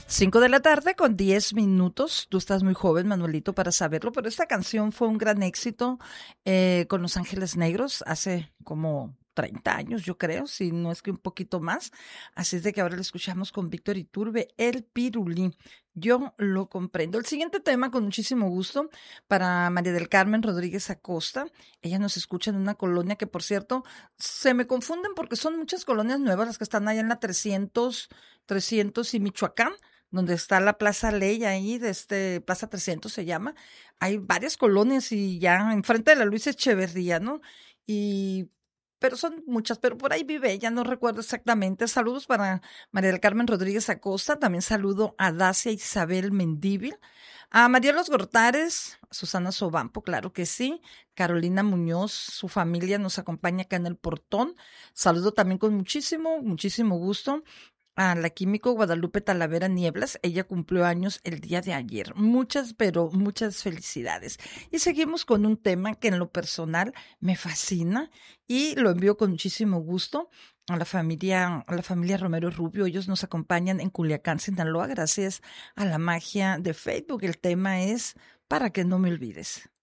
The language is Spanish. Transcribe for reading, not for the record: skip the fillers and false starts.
5 de la tarde con 10 minutos. Tú estás muy joven, Manuelito, para saberlo, pero esta canción fue un gran éxito con Los Ángeles Negros hace como 30 años, yo creo, si no es que un poquito más. Así es de que ahora lo escuchamos con Víctor Iturbe, El Pirulí. Yo lo comprendo. El siguiente tema, con muchísimo gusto, para María del Carmen Rodríguez Acosta. Ella nos escucha en una colonia que, por cierto, se me confunden porque son muchas colonias nuevas las que están allá en la 300 y Michoacán, donde está la Plaza Ley ahí, Plaza 300 se llama. Hay varias colonias y ya enfrente de la Luis Echeverría, ¿no? Y, pero son muchas, pero por ahí vive ella, no recuerdo exactamente. Saludos para María del Carmen Rodríguez Acosta, también saludo a Dacia Isabel Mendívil, a María Los Gortares, Susana Sobampo, claro que sí, Carolina Muñoz, su familia nos acompaña acá en el portón. Saludo también con muchísimo gusto a la químico Guadalupe Talavera Nieblas. Ella cumplió años el día de ayer. Muchas, pero muchas felicidades. Y seguimos con un tema que en lo personal me fascina y lo envío con muchísimo gusto a la familia Romero Rubio. Ellos nos acompañan en Culiacán, Sinaloa, gracias a la magia de Facebook. El tema es Para que no me olvides.